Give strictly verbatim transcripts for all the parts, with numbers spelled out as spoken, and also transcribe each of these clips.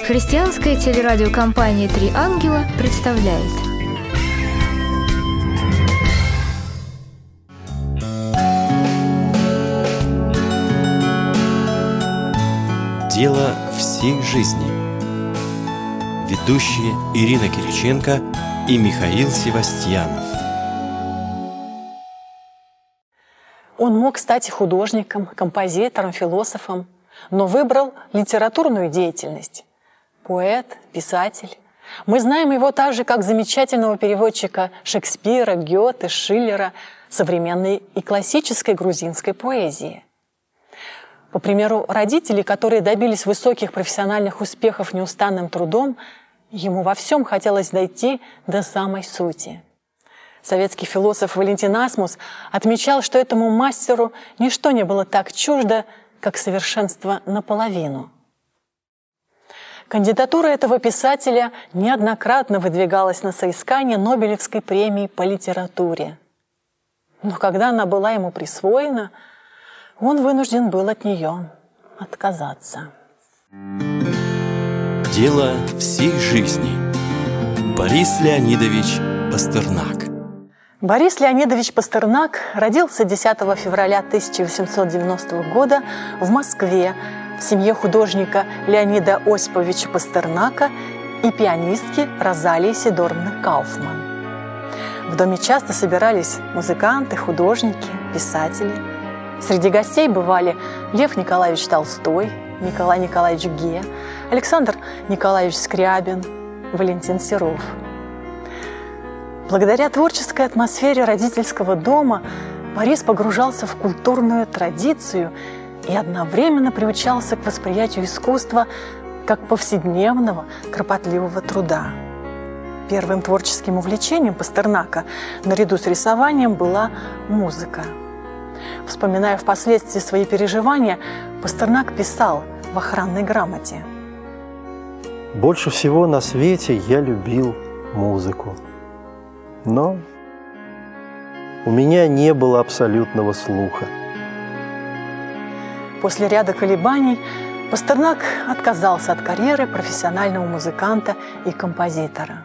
Христианская телерадиокомпания «Три ангела» представляет. Дело всей жизни. Ведущие Ирина Кириченко и Михаил Севастьянов. Он мог стать художником, композитором, философом, но выбрал литературную деятельность. Поэт, писатель. Мы знаем его так же, как замечательного переводчика Шекспира, Гёте, Шиллера, современной и классической грузинской поэзии. По примеру родителей, которые добились высоких профессиональных успехов неустанным трудом, ему во всем хотелось дойти до самой сути. Советский философ Валентин Асмус отмечал, что этому мастеру ничто не было так чуждо, как совершенство наполовину. Кандидатура этого писателя неоднократно выдвигалась на соискание Нобелевской премии по литературе. Но когда она была ему присвоена, он вынужден был от нее отказаться. Дело всей жизни. Борис Леонидович Пастернак. Борис Леонидович Пастернак родился десятого февраля тысяча восемьсот девяностого года в Москве в семье художника Леонида Осиповича Пастернака и пианистки Розалии Сидоровны Кауфман. В доме часто собирались музыканты, художники, писатели. Среди гостей бывали Лев Николаевич Толстой, Николай Николаевич Ге, Александр Николаевич Скрябин, Валентин Серов. Благодаря творческой атмосфере родительского дома Борис погружался в культурную традицию и одновременно приучался к восприятию искусства как повседневного, кропотливого труда. Первым творческим увлечением Пастернака, наряду с рисованием, была музыка. Вспоминая впоследствии свои переживания, Пастернак писал в охранной грамоте: «Больше всего на свете я любил музыку. Но у меня не было абсолютного слуха». После ряда колебаний Пастернак отказался от карьеры профессионального музыканта и композитора.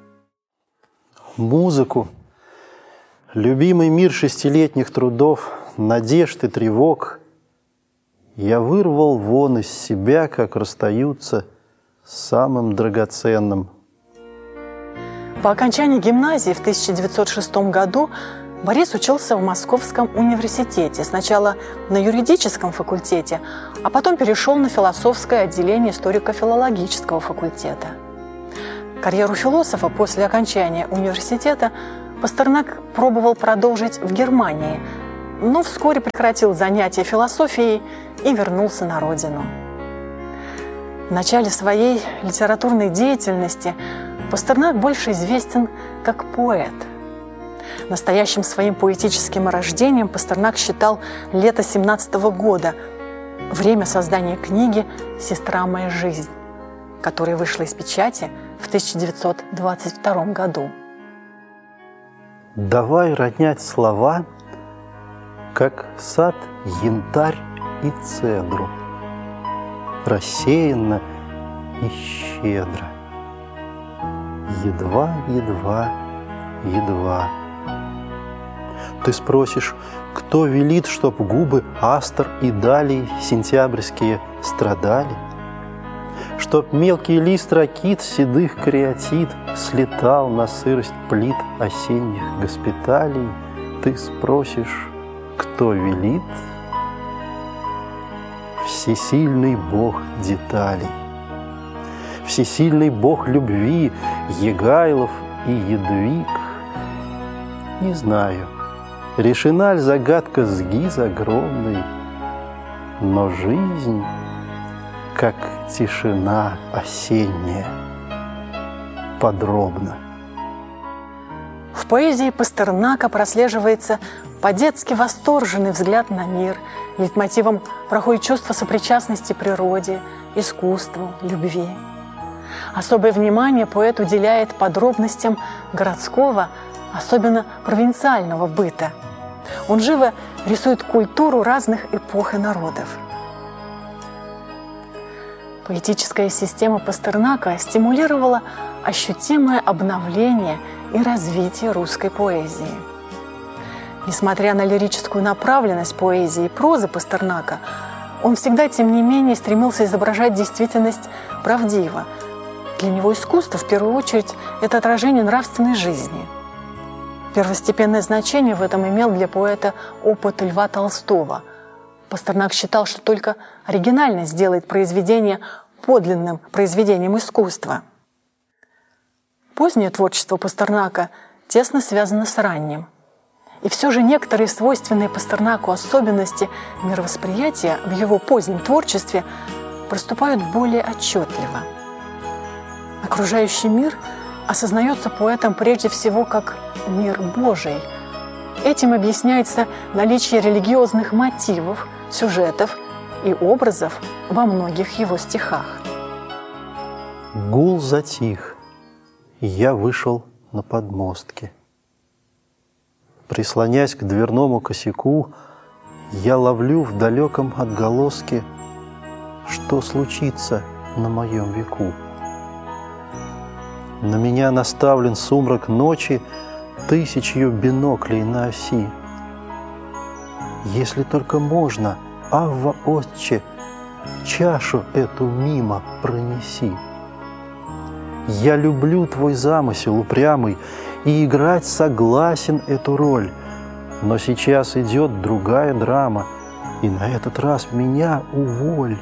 Музыку, любимый мир шестилетних трудов, надежд и тревог, я вырвал вон из себя, как расстаются с самым драгоценным. По окончании гимназии в тысяча девятьсот шестом году Борис учился в Московском университете, сначала на юридическом факультете, а потом перешел на философское отделение историко-филологического факультета. Карьеру философа после окончания университета Пастернак пробовал продолжить в Германии, но вскоре прекратил занятия философией и вернулся на родину. В начале своей литературной деятельности Пастернак больше известен как поэт. Настоящим своим поэтическим рождением Пастернак считал лето семнадцатого года, время создания книги «Сестра моя жизнь», которая вышла из печати в тысяча девятьсот двадцать втором году. Давай ронять слова, как сад янтарь и цедру, рассеянно и щедро, едва, едва, едва. Ты спросишь, кто велит, чтоб губы астр и далий сентябрьские страдали? Чтоб мелкий лист ракит седых кариатид слетал на сырость плит осенних госпиталей? Ты спросишь, кто велит? Всесильный Бог деталей, всесильный Бог любви, Егайлов и Едвиг. Не знаю, решена ли загадка сгиз огромной, но жизнь, как тишина осенняя, подробно. В поэзии Пастернака прослеживается по-детски восторженный взгляд на мир. Лейтмотивом проходит чувство сопричастности природе, искусству, любви. Особое внимание поэт уделяет подробностям городского, особенно провинциального быта. Он живо рисует культуру разных эпох и народов. Поэтическая система Пастернака стимулировала ощутимое обновление и развитие русской поэзии. Несмотря на лирическую направленность поэзии и прозы Пастернака, он всегда, тем не менее, стремился изображать действительность правдиво. Для него искусство, в первую очередь, это отражение нравственной жизни. Первостепенное значение в этом имел для поэта опыт Льва Толстого. Пастернак считал, что только оригинальность сделает произведение подлинным произведением искусства. Позднее творчество Пастернака тесно связано с ранним. И все же некоторые свойственные Пастернаку особенности мировосприятия в его позднем творчестве проступают более отчетливо. Окружающий мир осознается поэтом прежде всего как мир Божий. Этим объясняется наличие религиозных мотивов, сюжетов и образов во многих его стихах. Гул затих, и я вышел на подмостки. Прислонясь к дверному косяку, я ловлю в далеком отголоске, что случится на моем веку. На меня наставлен сумрак ночи тысячью биноклей на оси. Если только можно, Авва Отче, чашу эту мимо пронеси. Я люблю твой замысел упрямый и играть согласен эту роль, но сейчас идет другая драма, и на этот раз меня уволь.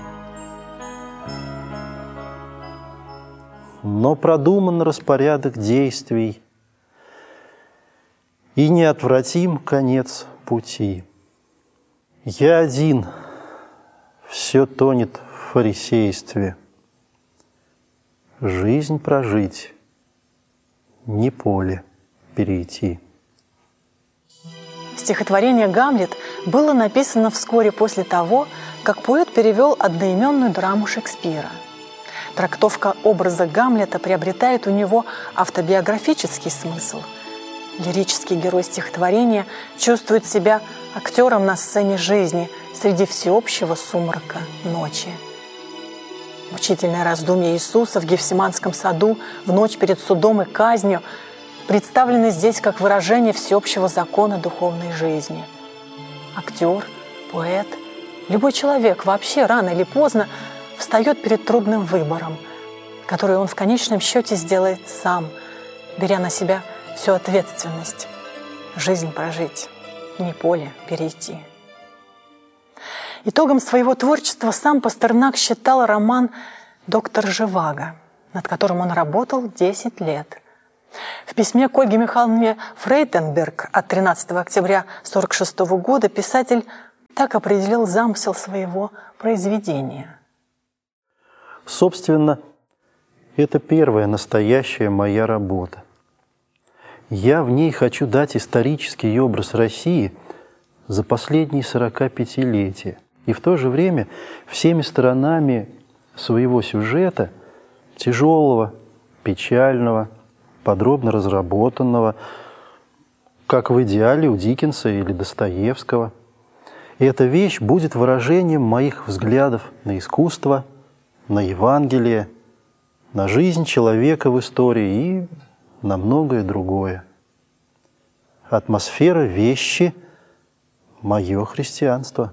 Но продуман распорядок действий, и неотвратим конец пути. Я один, все тонет в фарисействе. Жизнь прожить, не поле перейти. Стихотворение «Гамлет» было написано вскоре после того, как поэт перевел одноименную драму Шекспира. Трактовка образа Гамлета приобретает у него автобиографический смысл. Лирический герой стихотворения чувствует себя актером на сцене жизни среди всеобщего сумрака ночи. Мучительное раздумье Иисуса в Гефсиманском саду в ночь перед судом и казнью представлены здесь как выражение всеобщего закона духовной жизни. Актер, поэт, любой человек вообще рано или поздно встает перед трудным выбором, который он в конечном счете сделает сам, беря на себя всю ответственность. Жизнь прожить, не поле перейти. Итогом своего творчества сам Пастернак считал роман «Доктор Живаго», над которым он работал десять лет. В письме к Ольге Михайловне Фрейтенберг от тринадцатого октября тысяча девятьсот сорок шестого года писатель так определил замысел своего произведения. Собственно, это первая настоящая моя работа. Я в ней хочу дать исторический образ России за последние сорокапятилетия и в то же время всеми сторонами своего сюжета, тяжелого, печального, подробно разработанного, как в идеале у Диккенса или Достоевского. И эта вещь будет выражением моих взглядов на искусство, на Евангелие, на жизнь человека в истории и на многое другое. Атмосфера вещи – мое христианство.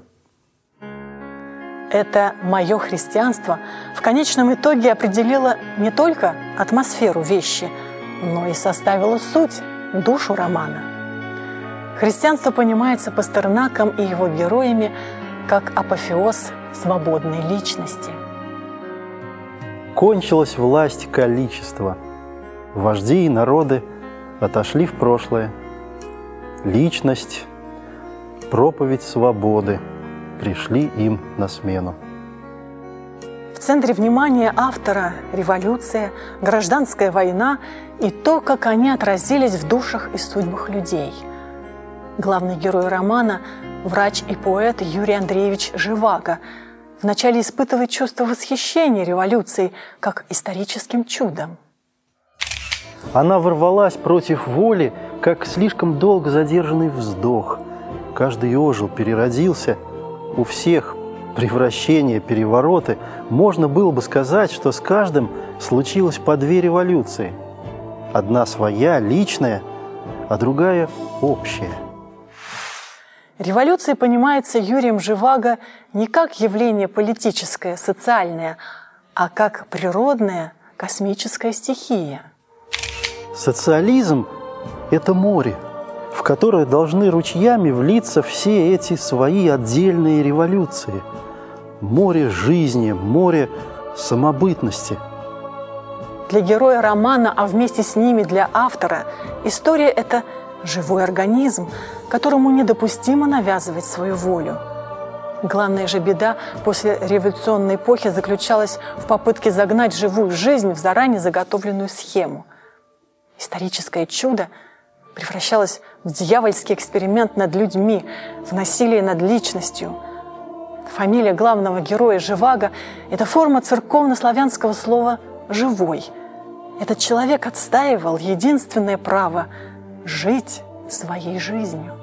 Это «моё христианство» в конечном итоге определило не только атмосферу вещи, но и составило суть, душу романа. Христианство понимается Пастернаком и его героями как апофеоз свободной личности. Кончилась власть количества. Вожди и народы отошли в прошлое. Личность, проповедь свободы пришли им на смену. В центре внимания автора революция, гражданская война и то, как они отразились в душах и судьбах людей. Главный герой романа – врач и поэт Юрий Андреевич Живаго. Вначале испытывает чувство восхищения революцией как историческим чудом. Она ворвалась против воли, как слишком долго задержанный вздох. Каждый ожил, переродился. У всех превращения, перевороты, можно было бы сказать, что с каждым случилось по две революции. Одна своя, личная, а другая общая. Революция понимается Юрием Живаго не как явление политическое, социальное, а как природная космическая стихия. Социализм – это море, в которое должны ручьями влиться все эти свои отдельные революции. Море жизни, море самобытности. Для героя романа, а вместе с ними для автора, история – это живой организм, которому недопустимо навязывать свою волю. Главная же беда после революционной эпохи заключалась в попытке загнать живую жизнь в заранее заготовленную схему. Историческое чудо превращалось в дьявольский эксперимент над людьми, в насилие над личностью. Фамилия главного героя Живаго – это форма церковно-славянского слова «живой». Этот человек отстаивал единственное право – жить своей жизнью.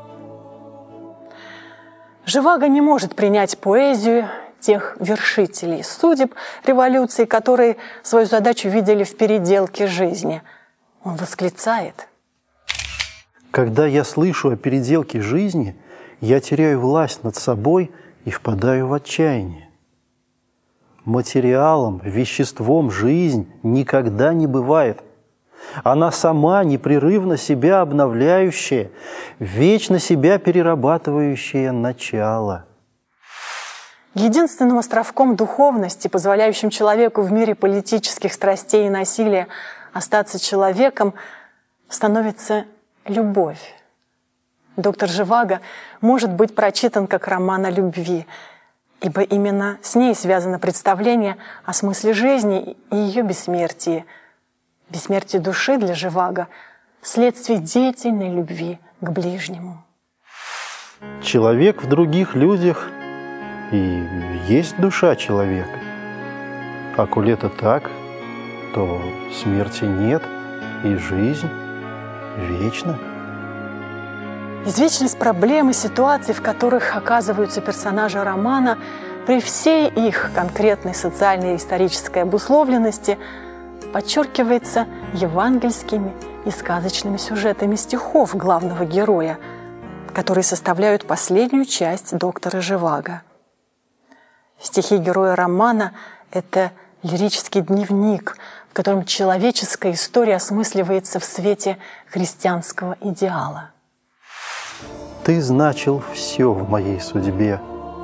Живаго не может принять поэзию тех вершителей судеб революции, которые свою задачу видели в переделке жизни. Он восклицает: «Когда я слышу о переделке жизни, я теряю власть над собой и впадаю в отчаяние. Материалом, веществом жизнь никогда не бывает. Она сама непрерывно себя обновляющая, вечно себя перерабатывающее начало». Единственным островком духовности, позволяющим человеку в мире политических страстей и насилия остаться человеком, становится любовь. Доктор Живаго может быть прочитан как роман о любви, ибо именно с ней связано представление о смысле жизни и ее бессмертии. Бессмертие души для Живаго – следствие деятельной любви к ближнему. Человек в других людях и есть душа человека. А коль это так, то смерти нет, и жизнь вечна. Извечность проблем и ситуаций, в которых оказываются персонажи романа, при всей их конкретной социальной и исторической обусловленности, подчеркивается евангельскими и сказочными сюжетами стихов главного героя, которые составляют последнюю часть доктора Живаго. Стихи героя романа – это лирический дневник, в котором человеческая история осмысливается в свете христианского идеала. Ты значил все в моей судьбе.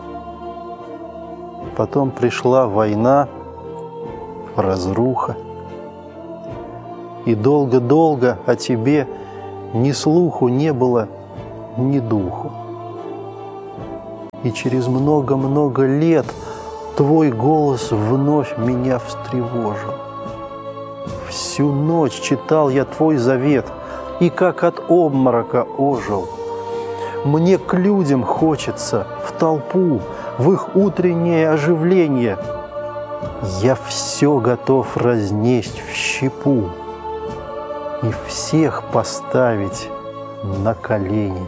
Потом пришла война, разруха. И долго-долго о тебе ни слуху не было, ни духу. И через много-много лет твой голос вновь меня встревожил. Всю ночь читал я твой завет, и как от обморока ожил. Мне к людям хочется, в толпу, в их утреннее оживление. Я все готов разнесть в щепу и всех поставить на колени.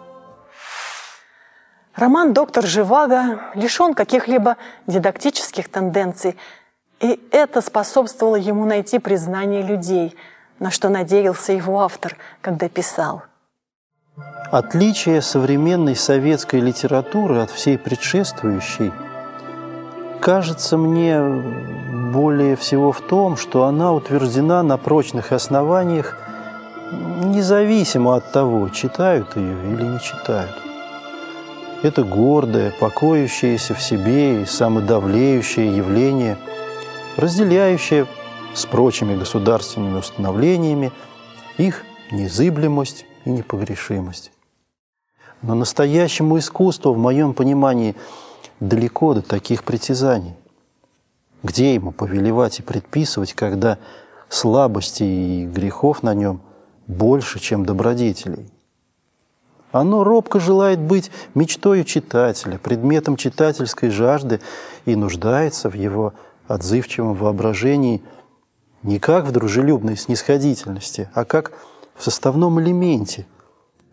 Роман «Доктор Живаго» лишен каких-либо дидактических тенденций, и это способствовало ему найти признание людей, на что надеялся его автор, когда писал. Отличие современной советской литературы от всей предшествующей кажется мне более всего в том, что она утверждена на прочных основаниях, независимо от того, читают ее или не читают. Это гордое, покоящееся в себе и самодавлеющее явление, разделяющее с прочими государственными установлениями их незыблемость и непогрешимость. Но настоящему искусству, в моем понимании, далеко до таких притязаний. Где ему повелевать и предписывать, когда слабостей и грехов на нем больше, чем добродетелей? Оно робко желает быть мечтою читателя, предметом читательской жажды и нуждается в его отзывчивом воображении не как в дружелюбной снисходительности, а как в составном элементе, – без которого не может обойтись построение художника.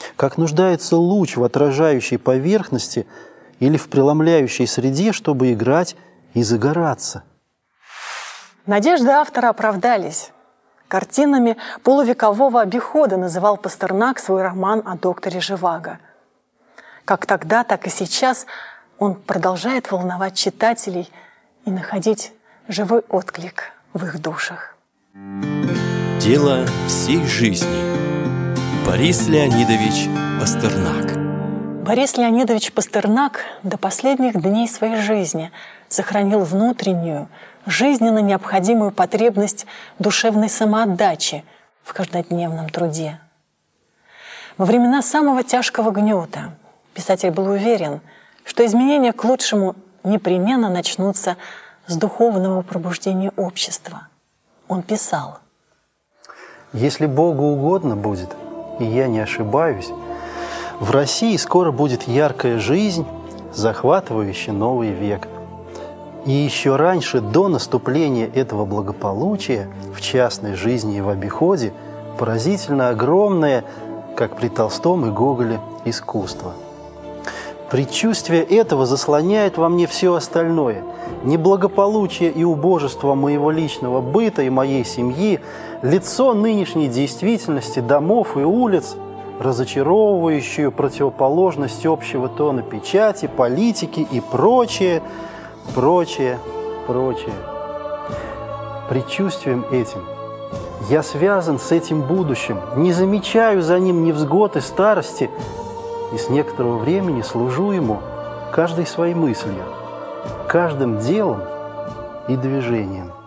как нуждается луч в отражающей поверхности или в преломляющей среде, чтобы играть и загораться. Надежды автора оправдались. Картинами полувекового обихода называл Пастернак свой роман о докторе Живаго. Как тогда, так и сейчас он продолжает волновать читателей и находить живой отклик в их душах. Дело всей жизни. Борис Леонидович Пастернак. Борис Леонидович Пастернак до последних дней своей жизни сохранил внутреннюю, жизненно необходимую потребность душевной самоотдачи в каждодневном труде. Во времена самого тяжкого гнета писатель был уверен, что изменения к лучшему непременно начнутся с духовного пробуждения общества. Он писал: «Если Богу угодно будет, и я не ошибаюсь, в России скоро будет яркая жизнь, захватывающая новый век. И еще раньше, до наступления этого благополучия, в частной жизни и в обиходе, поразительно огромное, как при Толстом и Гоголе, искусство. Предчувствие этого заслоняет во мне все остальное. Неблагополучие и убожество моего личного быта и моей семьи, лицо нынешней действительности домов и улиц, разочаровывающую противоположность общего тона печати, политики и прочее, прочее, прочее. Предчувствием этим я связан с этим будущим, не замечаю за ним невзгод и старости, и с некоторого времени служу ему каждой своей мыслью, каждым делом и движением».